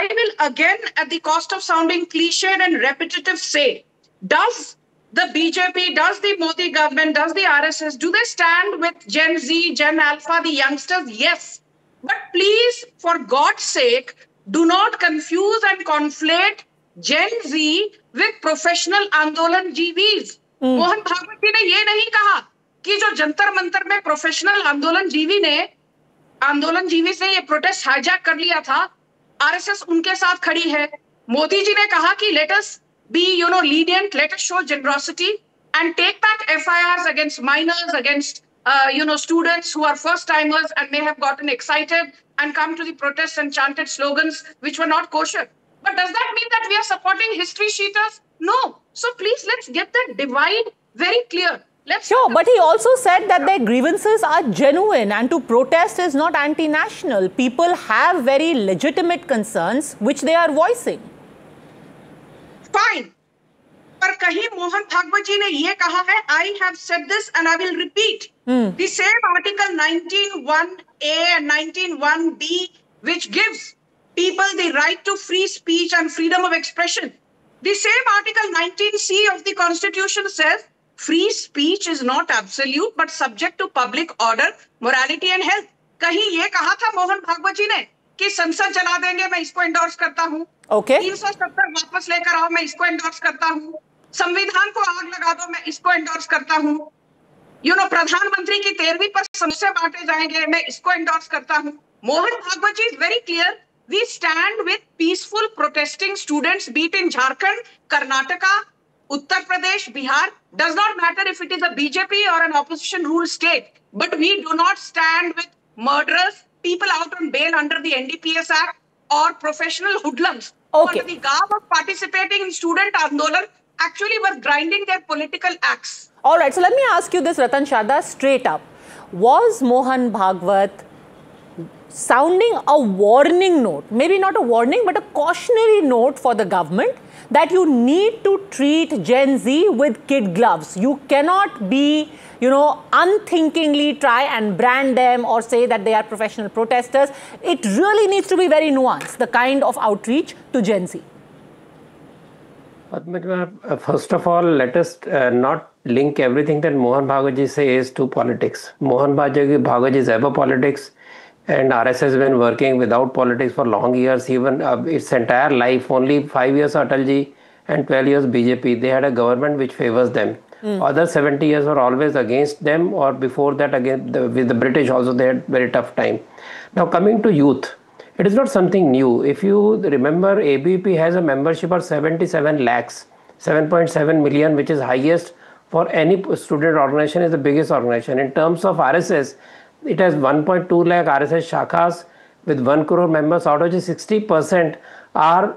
I will again, at the cost of sounding cliched and repetitive, say, does the BJP, does the Modi government, does the RSS, do they stand with Gen Z, Gen Alpha, the youngsters? Yes. But please, for God's sake, do not confuse and conflate Gen Z with professional आंदोलन जीवीज. मोहन भागवत जी ने ये नहीं कहा कि जो जंतर मंतर में professional आंदोलन जीवी से ये प्रोटेस्ट हाईजैक कर लिया था, आरएसएस उनके साथ खड़ी है. मोदी जी ने कहा कि let us be lenient, let us show generosity and take back FIRs against minors, against students who are first timers and may have gotten excited and come to the protests and chanted slogans which were not kosher. But does that mean that we are supporting history sheeters? No. So please, let's get that divide very clear. Sure, but he also said that their grievances are genuine and to protest is not anti-national. People have very legitimate concerns which they are voicing. Fine. पर कहीं मोहन भागवत जी ने ये कहा है, I have said this and I will repeat. The same article 19(1)(a) and 19(1)(b) which gives people the right to free speech and freedom of expression. The same article 19(c) of the Constitution says free speech is not absolute but subject to public order, morality and health. कहीं ये कहा था मोहन भागवत जी ने कि संसद जला देंगे, मैं इसको एंडोर्स करता हूँ. 370 वापस लेकर आओ, मैं इसको एंडोर्स करता हूँ. संविधान को आग लगा दो, मैं इसको एंडोर्स करता हूँ. प्रधानमंत्री की 13वीं पर समोसे बांटे जाएंगे, मैं इसको एंडोर्स करता हूँ. मोहन भागवत जी is very clear. We stand with peaceful protesting students, be it in Jharkhand, Karnataka, Uttar Pradesh, Bihar. Does not matter if it is a BJP or an opposition ruled state. But we do not stand with murderers, people out on bail under the NDPS Act, or professional hoodlums who under the garb of participating in student andolan actually were grinding their political axe. All right, so let me ask you this, Ratan Chadha, straight up. Was Mohan Bhagwat sounding a warning note, maybe not a warning, but a cautionary note for the government that you need to treat Gen Z with kid gloves? You cannot be, unthinkingly try and brand them or say that they are professional protesters. It really needs to be very nuanced, the kind of outreach to Gen Z. First of all, let us not link everything that Mohan Bhagwat ji says to politics. Mohan Bhagwat ji is ever politics, and RSS has been working without politics for long years, even its entire life. Only 5 years Atal ji and 12 years BJP. They had a government which favors them. Other 70 years were always against them, or before that with the British also they had very tough time. Now coming to youth, it is not something new. If you remember, ABP has a membership of 77 lakhs, 7.7 million, which is highest for any student organization, is the biggest organization. In terms of RSS, it has 1.2 lakh RSS shakhas with 1 crore members, out of which 60% are,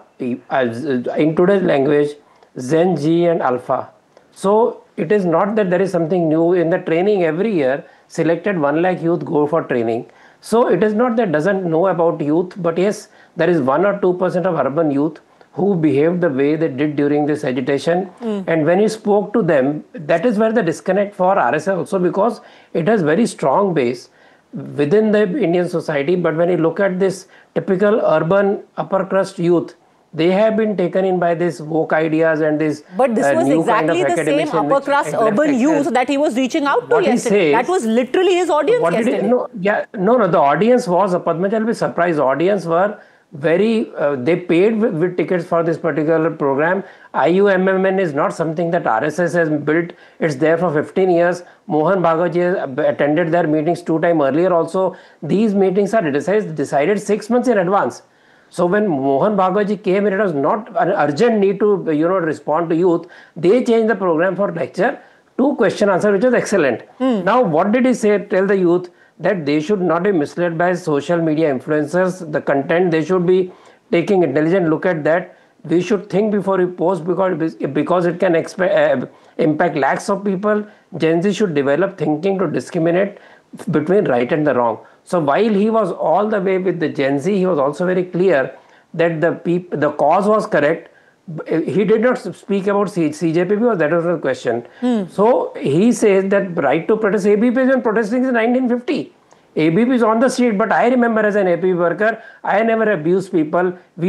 in today's language, Gen Z and Alpha. So it is not that there is something new. In the training every year, selected 1 lakh youth go for training. So it is not that doesn't know about youth, but yes, there is 1 or 2% of urban youth who behaved the way they did during this agitation. And when you spoke to them, that is where the disconnect for RSS also, because it has very strong base within the Indian society. But when you look at this typical urban upper crust youth, they have been taken in by these woke ideas and this. But this was exactly the same upper class urban youth that he was reaching out to yesterday. That was literally his audience yesterday. No, the audience was, Padma, I'll be surprised, the audience were very, they paid with tickets for this particular program. IUMMN is not something that RSS has built. It's there for 15 years. Mohan Bhagwat ji attended their meetings 2 times earlier also. These meetings are decided 6 months in advance. So when Mohan Bhagwat ji came, it was not an urgent need to respond to youth. They changed the program for lecture to question answer, which was excellent. Now what did he say? Tell the youth that they should not be misled by social media influencers. The content, they should be taking intelligent look at that. We should think before we post, because it can impact lakhs of people. Gen Z should develop thinking to discriminate between right and the wrong. So while he was all the way with the Gen Z, he was also very clear that the cause was correct. He did not speak about CJP because that was the question. So he says that right to protest, ABP has been protesting since 1950. ABP is on the street, but I remember as an ABP worker, I never abused people.